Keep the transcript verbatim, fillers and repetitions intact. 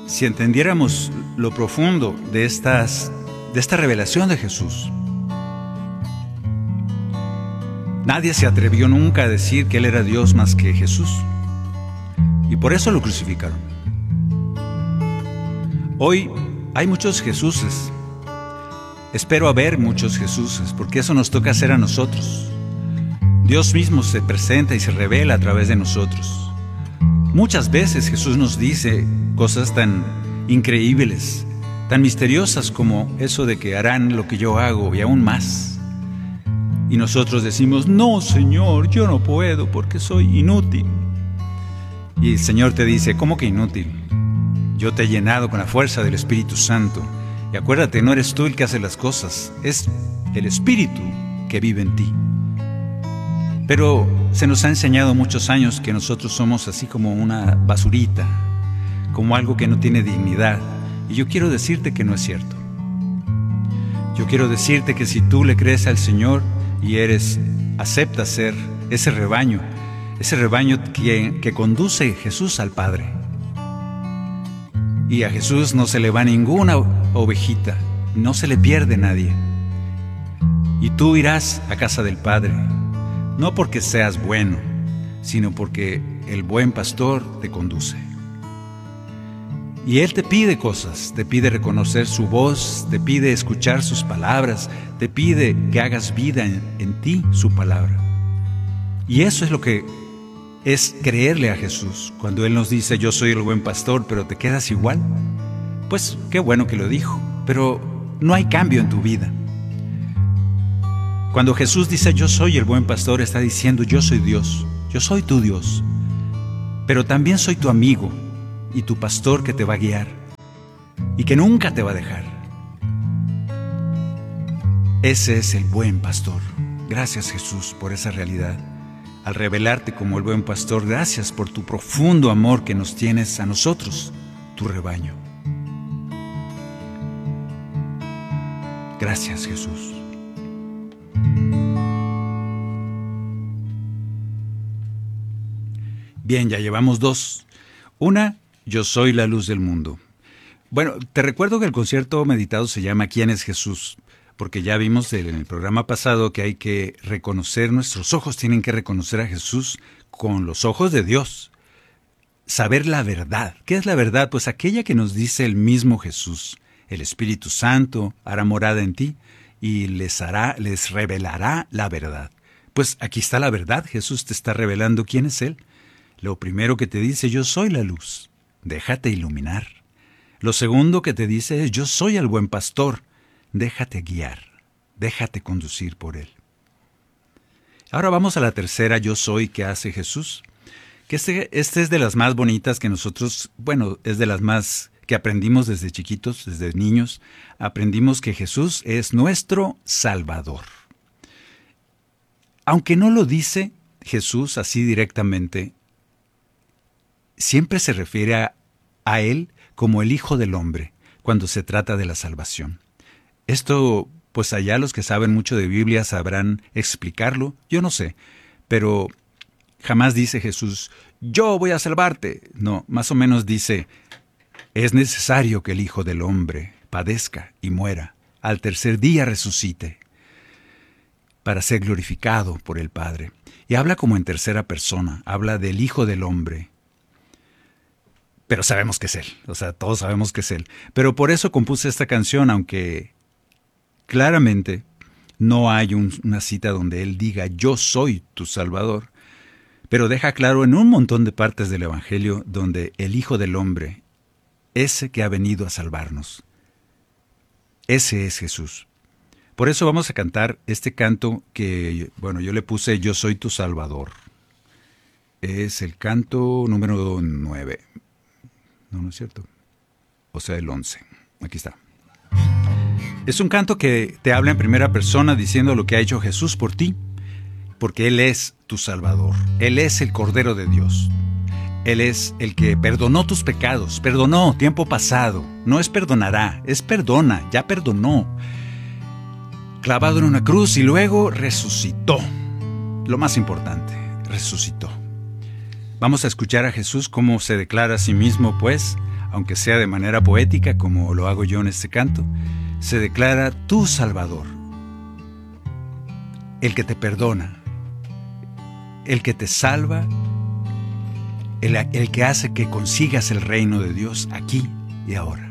si entendiéramos lo profundo de, estas, de esta revelación de Jesús, nadie se atrevió nunca a decir que Él era Dios más que Jesús. Y por eso lo crucificaron. Hoy hay muchos Jesuses. Espero haber muchos Jesuses, porque eso nos toca hacer a nosotros. Dios mismo se presenta y se revela a través de nosotros. Muchas veces Jesús nos dice cosas tan increíbles, tan misteriosas como eso de que harán lo que yo hago y aún más. Y nosotros decimos, no, Señor, yo no puedo porque soy inútil. Y el Señor te dice, ¿cómo que inútil? Yo te he llenado con la fuerza del Espíritu Santo. Y acuérdate, no eres tú el que hace las cosas, es el Espíritu que vive en ti. Pero se nos ha enseñado muchos años que nosotros somos así como una basurita, como algo que no tiene dignidad. Y yo quiero decirte que no es cierto. Yo quiero decirte que si tú le crees al Señor y eres, aceptas ser ese rebaño, ese rebaño que, que conduce Jesús al Padre. Y a Jesús no se le va ninguna ovejita, no se le pierde nadie. Y tú irás a casa del Padre, no porque seas bueno, sino porque el buen pastor te conduce. Y Él te pide cosas, te pide reconocer su voz, te pide escuchar sus palabras, te pide que hagas vida en, en ti su palabra. Y eso es lo que es creerle a Jesús. Cuando Él nos dice, yo soy el buen pastor, pero te quedas igual, pues qué bueno que lo dijo, pero no hay cambio en tu vida. Cuando Jesús dice, yo soy el buen pastor, está diciendo, yo soy Dios, yo soy tu Dios, pero también soy tu amigo y tu pastor que te va a guiar y que nunca te va a dejar. Ese es el buen pastor. Gracias, Jesús, por esa realidad. Al revelarte como el buen pastor, gracias por tu profundo amor que nos tienes a nosotros, tu rebaño. Gracias, Jesús. Bien, ya llevamos dos. Una, yo soy la luz del mundo. Bueno, te recuerdo que el concierto meditado se llama ¿Quién es Jesús? Porque ya vimos en el programa pasado que hay que reconocer, nuestros ojos tienen que reconocer a Jesús con los ojos de Dios. Saber la verdad. ¿Qué es la verdad? Pues aquella que nos dice el mismo Jesús. El Espíritu Santo hará morada en ti y les hará, les revelará la verdad. Pues aquí está la verdad. Jesús te está revelando quién es Él. Lo primero que te dice, yo soy la luz. Déjate iluminar. Lo segundo que te dice es, yo soy el buen pastor. Déjate guiar, déjate conducir por Él. Ahora vamos a la tercera, yo soy, que hace Jesús. Que este, este es de las más bonitas que nosotros, bueno, es de las más que aprendimos desde chiquitos, desde niños. Aprendimos que Jesús es nuestro Salvador. Aunque no lo dice Jesús así directamente, siempre se refiere a, a Él como el Hijo del Hombre, cuando se trata de la salvación. Esto, pues allá los que saben mucho de Biblia sabrán explicarlo, yo no sé, pero jamás dice Jesús, yo voy a salvarte. No, más o menos dice, es necesario que el Hijo del Hombre padezca y muera, al tercer día resucite, para ser glorificado por el Padre. Y habla como en tercera persona, habla del Hijo del Hombre. Pero sabemos que es Él, o sea, todos sabemos que es Él. Pero por eso compuse esta canción, aunque claramente no hay un, una cita donde Él diga, yo soy tu Salvador. Pero deja claro en un montón de partes del Evangelio donde el Hijo del Hombre, ese que ha venido a salvarnos, ese es Jesús. Por eso vamos a cantar este canto que, bueno, yo le puse, yo soy tu Salvador. Es el canto número nueve. No, no es cierto. O sea, el once. Aquí está. Es un canto que te habla en primera persona diciendo lo que ha hecho Jesús por ti, porque Él es tu Salvador. Él es el Cordero de Dios. Él es el que perdonó tus pecados, perdonó tiempo pasado. No es perdonará, es perdona, ya perdonó. Clavado en una cruz y luego resucitó. Lo más importante, resucitó. Vamos a escuchar a Jesús cómo se declara a sí mismo, pues, aunque sea de manera poética, como lo hago yo en este canto, se declara tu Salvador, el que te perdona, el que te salva, el, el que hace que consigas el reino de Dios aquí y ahora.